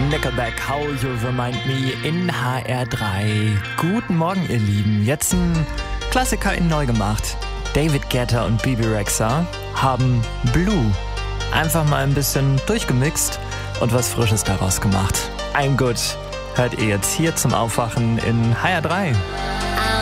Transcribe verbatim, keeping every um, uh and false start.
Nickelback, How You Remind Me in H R drei. Guten Morgen, ihr Lieben. Jetzt ein Klassiker in neu gemacht. David Guetta und Bebe Rexha haben Blue einfach mal ein bisschen durchgemixt und was Frisches daraus gemacht. I'm Good hört ihr jetzt hier zum Aufwachen in H R drei.